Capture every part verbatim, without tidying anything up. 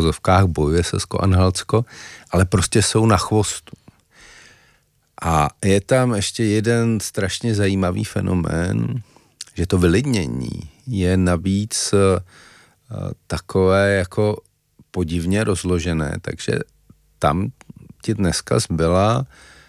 uvozovkách bojuje Sasko-Anhaltsko, ale prostě jsou na chvostu. A je tam ještě jeden strašně zajímavý fenomén, že to vylidnění je navíc takové jako podivně rozložené, takže tam ti dneska zbyla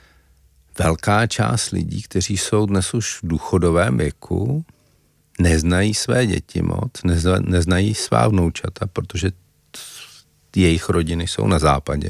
velká část lidí, kteří jsou dnes už v důchodovém věku, neznají své děti moc, nezna, neznají svá vnoučata, protože jejich rodiny jsou na západě.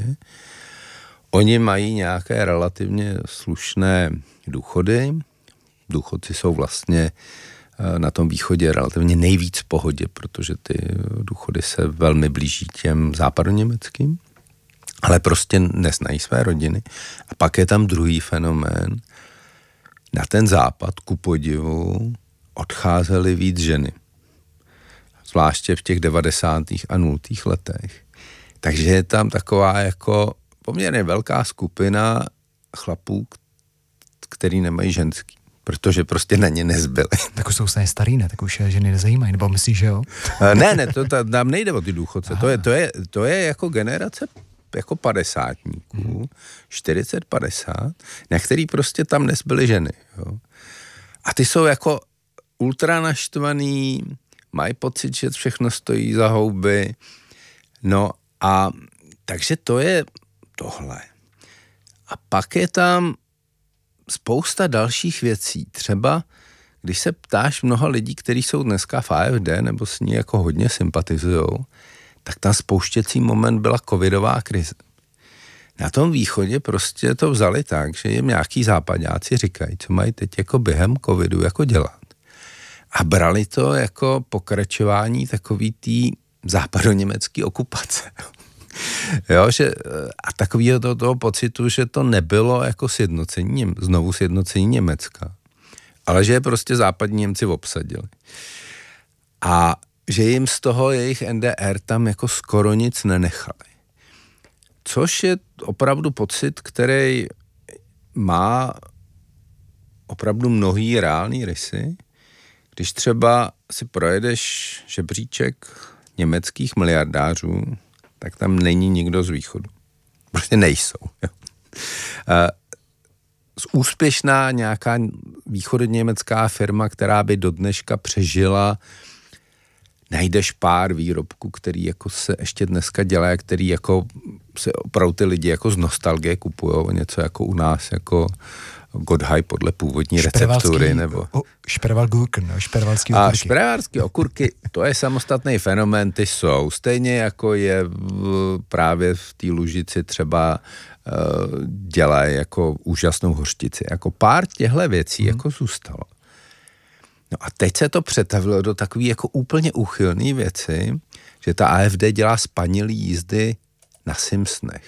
Oni mají nějaké relativně slušné důchody. Důchodci jsou vlastně na tom východě relativně nejvíc v pohodě, protože ty důchody se velmi blíží těm západoněmeckým, ale prostě neznají své rodiny. A pak je tam druhý fenomén. Na ten západ, ku podivu, odcházely víc ženy. Zvláště v těch devadesátých a nultých letech. Takže je tam taková jako poměrně velká skupina chlapů, který nemají ženský. Protože prostě na ně nezbyly. Tak už jsou stejně starý, ne? Tak už ženy nezajímají, nebo myslíš, že jo? Ne, ne, to tam nejde o ty důchodce. To je, to, je, to je jako generace jako padesátníků, hmm. čtyřicet padesát, na který prostě tam nezbyly ženy. Jo. A ty jsou jako ultra naštvaný, mají pocit, že všechno stojí za houby. No a takže to je tohle. A pak je tam spousta dalších věcí. Třeba, když se ptáš mnoha lidí, kteří jsou dneska v A F D nebo s ní jako hodně sympatizujou, tak tam spouštěcí moment byla covidová krize. Na tom východě prostě to vzali tak, že jim nějaký západáci říkají, co mají teď jako během covidu jako dělat. A brali to jako pokračování takový tý západoněmecký okupace. Jo, že, a takovýho toho, toho pocitu, že to nebylo jako sjednocení, znovu sjednocení Německa, ale že je prostě západní Němci obsadili. A že jim z toho jejich N D R tam jako skoro nic nenechali. Což je opravdu pocit, který má opravdu mnohý reální rysy. Když třeba si projedeš žebříček německých miliardářů, tak tam není nikdo z východu. Prostě nejsou. Jo. Úspěšná nějaká východoněmecká firma, která by do dneška přežila, najdeš pár výrobků, který jako se ještě dneska dělá, který jako se opravdu ty lidi jako z nostalgie kupujou, něco jako u nás, jako Godhaj podle původní receptury, nebo... Špervalgurken, no, špervalský okurky. A špervalský okurky, to je samostatný fenomén, ty jsou. Stejně jako je v, právě v té Lužici třeba uh, dělají jako úžasnou hořtici. Jako pár těchto věcí hmm. jako zůstalo. No a teď se to přetavilo do takový jako úplně úchylný věci, že ta A F D dělá spanilý jízdy na Simpsonech.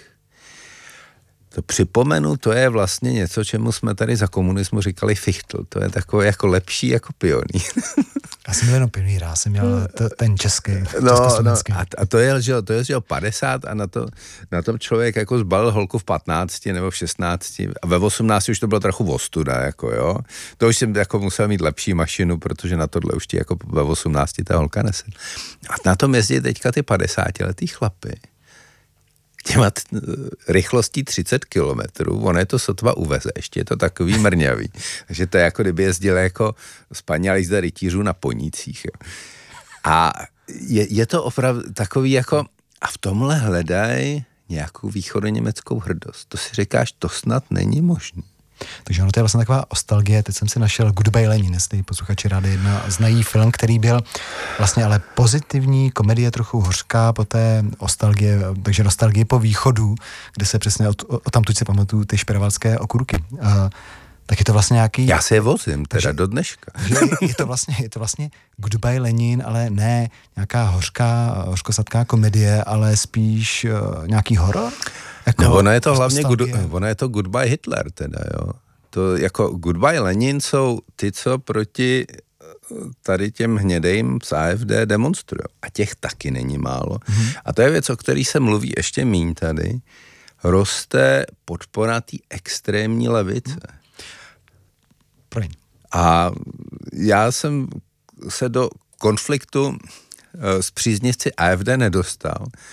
To připomenu, to je vlastně něco, čemu jsme tady za komunismu říkali fichtl. To je takové jako lepší jako pionýr. Já jsem měl jenom pionýr, já jsem měl t- ten český, no, no, a, a to je, že jo, to je, že jo, padesát a na, to, na tom člověk jako zbalil holku v patnácti nebo v šestnácti a ve osmnácti už to bylo trochu ostuda, jako jo. To už jsem jako musel mít lepší mašinu, protože na tohle už ti jako ve osmnácti ta holka nesed. A na tom jezdí teďka ty padesátiletý chlapy. Těma t- rychlostí třicet kilometrů, ono je to sotva uveze, ještě je to takový mrňavý. Takže to je jako kdyby jezdil jako Španělí zde rytířů na ponících. Jo. A je, je to opravdu takový jako, a v tomhle hledají nějakou východoněmeckou hrdost. To si říkáš, to snad není možný. Takže ono to je vlastně taková nostalgie. Teď jsem si našel Goodbye Lenin, jestli posluchači rádi jedna znají film, který byl vlastně ale pozitivní, komedie trochu hořká, poté nostalgie, takže nostalgie po východu, kde se přesně o, o tamtud si pamatuju ty špervalské okurky. Uh, tak je to vlastně nějaký... Já se je vozím, teda takže, do dneška. Je, je, to vlastně, je to vlastně Goodbye Lenin, ale ne nějaká hořká, hořkosladká komedie, ale spíš uh, nějaký horor? Jako no, ono je to hlavně good, ono je to Goodbye Hitler teda, jo. To jako Goodbye Lenin jsou ty, co proti tady těm hnědejím z A F D demonstrují. A těch taky není málo. Hmm. A to je věc, o který se mluví ještě míň tady. Roste podpora té extrémní levice. Hmm. Proň. A já jsem se do konfliktu s příznivci A F D nedostal,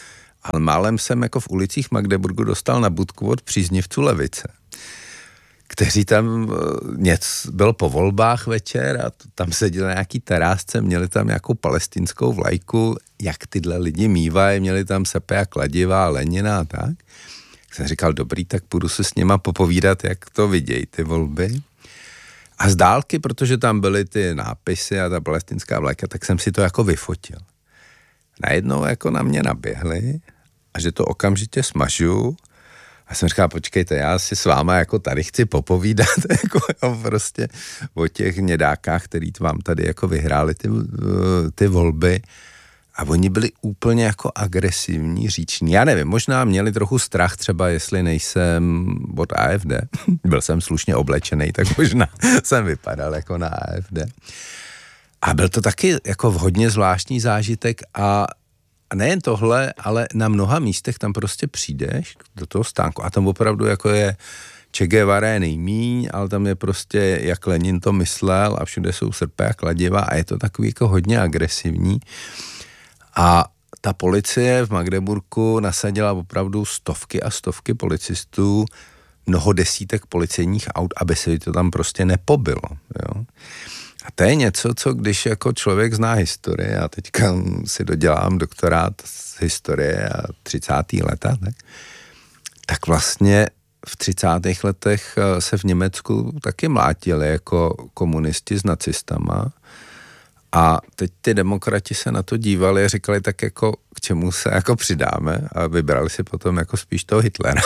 Ale málem jsem jako v ulicích Magdeburgu dostal nabídku od příznivců levice, kteří tam, něco, byl po volbách večer a tam seděli na nějaký terásce, měli tam nějakou palestinskou vlajku, jak tyhle lidi mývají, měli tam Sepe a Kladiva a Lenina a tak. Jsem říkal, dobrý, tak půjdu se s nima popovídat, jak to vidějí ty volby. A z dálky, protože tam byly ty nápisy a ta palestinská vlajka, tak jsem si to jako vyfotil. Najednou jako na mě naběhli a že to okamžitě smažu. A jsem říkal, počkejte, já si s váma jako tady chci popovídat jako jo, prostě o těch nědákách, který vám tady jako vyhráli ty, ty volby. A oni byli úplně jako agresivní, říční. Já nevím, možná měli trochu strach třeba, jestli nejsem od A F D. Byl jsem slušně oblečený, tak možná jsem vypadal jako na A F D. A byl to taky jako hodně zvláštní zážitek a A nejen tohle, ale na mnoha místech tam prostě přijdeš do toho stánku a tam opravdu jako je Che Guevara je nejmíň, ale tam je prostě, jak Lenin to myslel a všude jsou srpy a kladiva a je to takový jako hodně agresivní. A ta policie v Magdeburku nasadila opravdu stovky a stovky policistů, mnoho desítek policejních aut, aby se to tam prostě nepobilo, jo. A to je něco, co když jako člověk zná historii, a teďka si dodělám doktorát z historie a třicátých leta, tak, tak vlastně v třicátých letech se v Německu taky mlátili jako komunisti s nacistama a teď ty demokrati se na to dívali a říkali tak jako, k čemu se jako přidáme a vybrali si potom jako spíš toho Hitlera.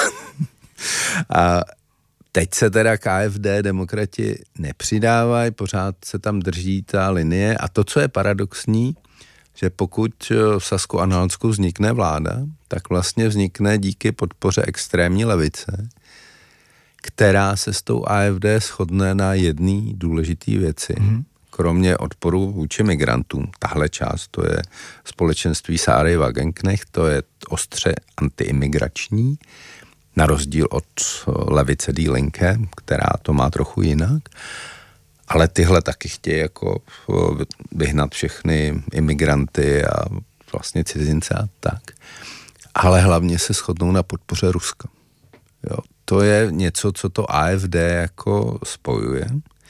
A teď se teda K F D demokrati nepřidávají, pořád se tam drží ta linie a to, co je paradoxní, že pokud v Sasku-Anhaltsku vznikne vláda, tak vlastně vznikne díky podpoře extrémní levice, která se s tou A F D shodne na jedné důležité věci, mm. kromě odporu vůči migrantům. Tahle část, to je společenství Sáry Wagenknecht, to je ostře antiimigrační, na rozdíl od levice Die Linke, která to má trochu jinak. Ale tyhle taky chtějí jako vyhnat všechny imigranty a vlastně cizince a tak. Ale hlavně se shodnou na podpoře Ruska. Jo, to je něco, co to A F D jako spojuje.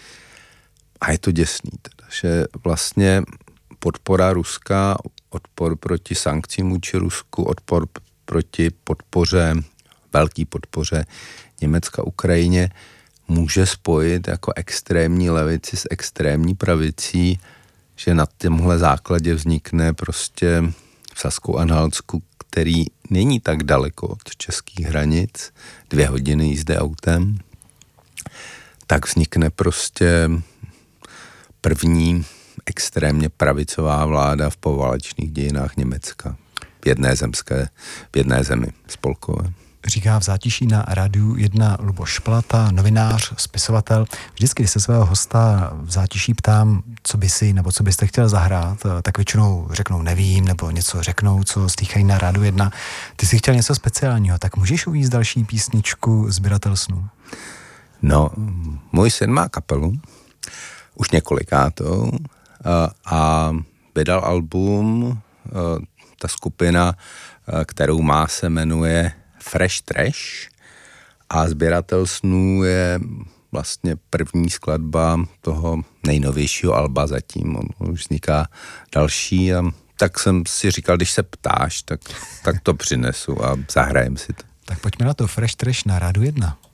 A je to děsný teda, že vlastně podpora Ruska, odpor proti sankcím vůči Rusku, odpor proti podpoře velký podpoře Německa Ukrajině může spojit jako extrémní levici s extrémní pravicí, že na tomhle základě vznikne prostě v Sasku-Anhaltsku, který není tak daleko od českých hranic, dvě hodiny jízdy autem, tak vznikne prostě první extrémně pravicová vláda v poválečných dějinách Německa. V jedné zemské, v jedné zemi spolkové. Říká v zátiší na Rádiu jedna Luboš Plata, novinář, spisovatel. Vždycky, když se svého hosta v zátiší ptám, co by si nebo co byste chtěl zahrát, tak většinou řeknou nevím, nebo něco řeknou, co stýchají na Rádiu jedna. Ty jsi chtěl něco speciálního, tak můžeš uvést další písničku Sběratel snů? No, můj syn má kapelu, už několikátou, a vydal album, ta skupina, kterou má, se jmenuje Fresh Trash a Sběratel snů je vlastně první skladba toho nejnovějšího alba zatím. On už vzniká další a tak jsem si říkal, když se ptáš, tak, tak to přinesu a zahrajem si to. Tak pojďme na to, Fresh Trash na Rádiu jedna.